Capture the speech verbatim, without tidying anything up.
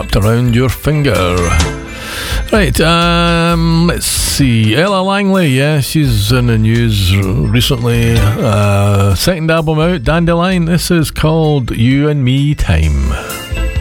wrapped around your finger. Right, um, let's see. Ella Langley, yeah, she's in the news recently. Uh, second album out, Dandelion. This is called You and Me Time.